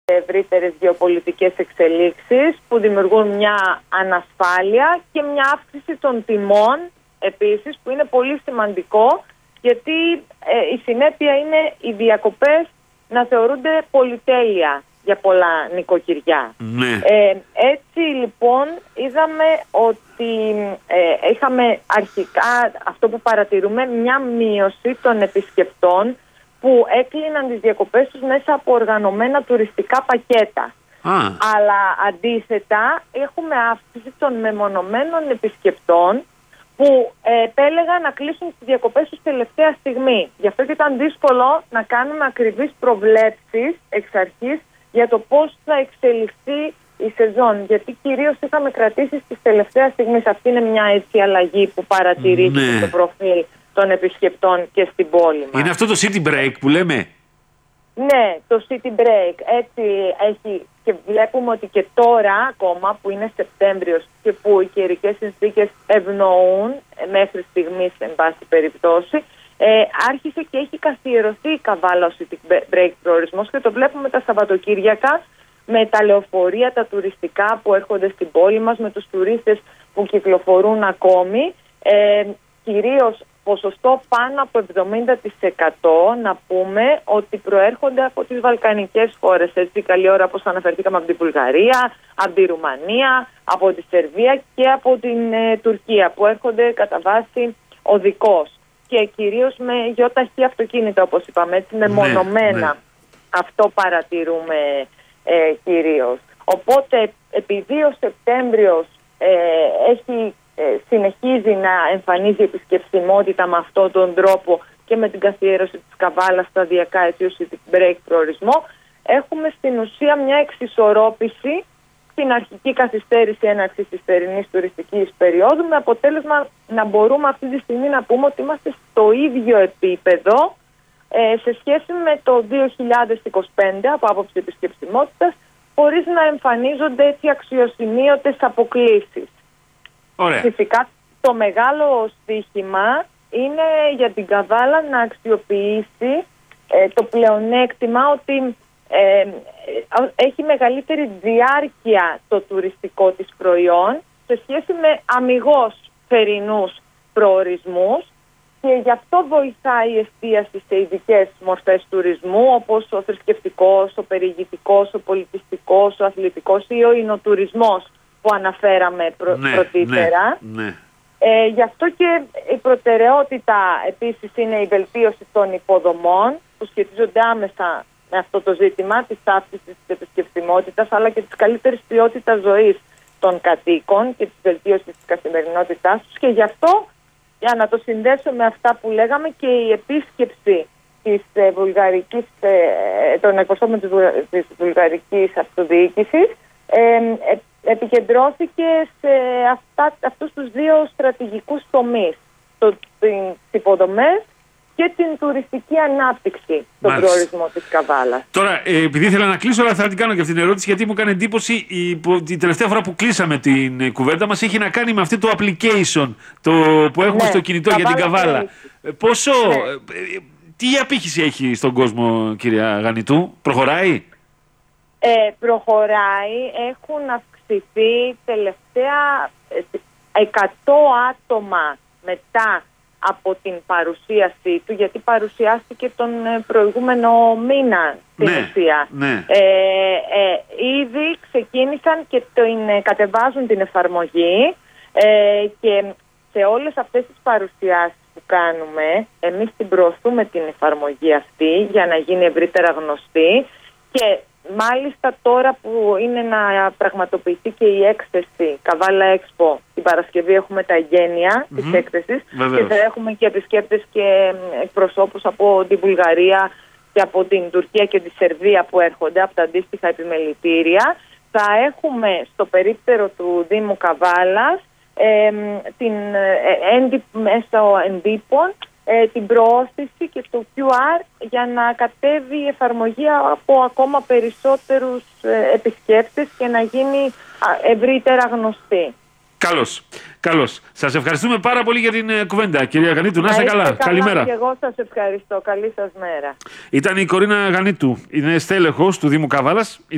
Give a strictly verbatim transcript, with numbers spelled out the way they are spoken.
ευρύτερες γεωπολιτικές εξελίξεις που δημιουργούν μια ανασφάλεια και μια αύξηση των τιμών επίσης, που είναι πολύ σημαντικό, γιατί ε, η συνέπεια είναι οι διακοπές να θεωρούνται πολυτέλεια για πολλά νοικοκυριά. Ναι. Ε, έτσι λοιπόν είδαμε ότι ε, είχαμε αρχικά αυτό που παρατηρούμε, μια μείωση των επισκεπτών που έκλειναν τις διακοπές τους μέσα από οργανωμένα τουριστικά πακέτα. Α. Αλλά αντίθετα έχουμε αύξηση των μεμονωμένων επισκεπτών που ε, επέλεγαν να κλείσουν τις διακοπές τους τελευταία στιγμή. Γι' αυτό και ήταν δύσκολο να κάνουμε ακριβείς προβλέψεις εξ αρχής για το πώς θα εξελιχθεί η σεζόν. Γιατί κυρίως είχαμε κρατήσει στις τελευταία στιγμής. Αυτή είναι μια έτσι αλλαγή που παρατηρείται Ναι. στο προφίλ των επισκεπτών και στην πόλη μας. Είναι αυτό το city break που λέμε. Ναι, το city break. Έτσι έχει, και βλέπουμε ότι και τώρα ακόμα που είναι Σεπτέμβριος και που οι καιρικές συνθήκες ευνοούν μέχρι στιγμής εν πάση περιπτώσει, ε, άρχισε και έχει καθιερωθεί η Καβάλα ο city break προορισμός και το βλέπουμε τα Σαββατοκύριακα με τα λεωφορεία, τα τουριστικά που έρχονται στην πόλη μας, με τους τουρίστες που κυκλοφορούν ακόμη, ε, κυρίως ποσοστό πάνω από εβδομήντα τοις εκατό να πούμε ότι προέρχονται από τις βαλκανικές χώρες. Έτσι, καλή ώρα όπως αναφερθήκαμε από την Βουλγαρία, από τη Ρουμανία, από τη Σερβία και από την ε, Τουρκία, που έρχονται κατά βάση οδικώς και κυρίως με γιοταχή αυτοκίνητα, όπως είπαμε, έτσι, με Ναι, μονομένα. ναι. Αυτό παρατηρούμε ε, κυρίως. Οπότε επειδή ο Σεπτέμβριος ε, έχει συνεχίζει να εμφανίζει επισκεψιμότητα με αυτόν τον τρόπο και με την καθιέρωση της Καβάλας σταδιακά έτσι ως city break προορισμό, έχουμε στην ουσία μια εξισορρόπηση στην αρχική καθυστέρηση έναρξης της θερινής τουριστικής περίοδου, με αποτέλεσμα να μπορούμε αυτή τη στιγμή να πούμε ότι είμαστε στο ίδιο επίπεδο ε, σε σχέση με το δύο χιλιάδες είκοσι πέντε από άποψη επισκεψιμότητας, χωρίς να εμφανίζονται έτσι αξιοσημείωτες αποκλίσεις. Ωραία. Φυσικά το μεγάλο στοίχημα είναι για την Καβάλα να αξιοποιήσει ε, το πλεονέκτημα ότι ε, ε, έχει μεγαλύτερη διάρκεια το τουριστικό της προϊόν σε σχέση με αμιγώς θερινούς προορισμούς, και γι' αυτό βοηθάει η εστίαση σε ειδικές μορφές τουρισμού, όπως ο θρησκευτικός, ο περιηγητικός, ο πολιτιστικός, ο αθλητικός ή ο εινοτουρισμός που αναφέραμε προ, ναι, πρωτήτερα. Ναι, ναι. Ε, γι' αυτό και η προτεραιότητα επίσης είναι η βελτίωση των υποδομών που σχετίζονται άμεσα με αυτό το ζήτημα της αύξησης της επισκεψιμότητας, αλλά και της καλύτερης ποιότητας ζωής των κατοίκων και της βελτίωσης της καθημερινότητάς τους. Και γι' αυτό, για να το συνδέσω με αυτά που λέγαμε, και η επίσκεψη της ε, βουλγαρικής, ε, των εκπροσώπων της, της βουλγαρικής αυτοδιοίκησης ε, ε, επικεντρώθηκε σε αυτά, αυτούς τους δύο στρατηγικούς τομείς, το, τις υποδομές και την τουριστική ανάπτυξη στον προορισμό της Καβάλας. Τώρα, ε, επειδή ήθελα να κλείσω, αλλά θα την κάνω και αυτή την ερώτηση, γιατί μου έκανε εντύπωση η, η τελευταία φορά που κλείσαμε την ε, κουβέντα μας έχει να κάνει με αυτό το application το, που έχουμε, ναι, στο κινητό για την Καβάλα. Ε, πόσο, ναι. ε, ε, τι απήχηση έχει στον κόσμο, κυρία Γανιτού, προχωράει? Ε, προχωράει, έχουν αυξηθεί τελευταία εκατό άτομα μετά από την παρουσίασή του, γιατί παρουσιάστηκε τον προηγούμενο μήνα στην ναι, ουσία. Ναι. Ε, ε, ήδη ξεκίνησαν και την, κατεβάζουν την εφαρμογή ε, και σε όλες αυτές τις παρουσιάσεις που κάνουμε εμείς την προωθούμε την εφαρμογή αυτή για να γίνει ευρύτερα γνωστή, και μάλιστα τώρα που είναι να πραγματοποιηθεί και η έκθεση Καβάλα Expo, την Παρασκευή έχουμε τα εγγένεια mm-hmm. της έκθεσης. Βεβαίως. Και θα έχουμε και επισκέπτες και εκπροσώπους από την Βουλγαρία και από την Τουρκία και τη Σερβία που έρχονται από τα αντίστοιχα επιμελητήρια. Θα έχουμε στο περίπτερο του Δήμου Καβάλας ε, την ε, έντυπ, μέσω εντύπων ε, την προώθηση και το κιου αρ για να κατέβει η εφαρμογή από ακόμα περισσότερους ε, επισκέπτες και να γίνει ευρύτερα γνωστή. Καλώς. Καλώς. Σας ευχαριστούμε πάρα πολύ για την κουβέντα, κυρία Γανίτου. Να είστε καλά. καλά. Καλημέρα. Και εγώ σας ευχαριστώ. Καλή σας μέρα. Ήταν η Κορίνα Γανίτου. Είναι στέλεχος του Δήμου Καβάλας.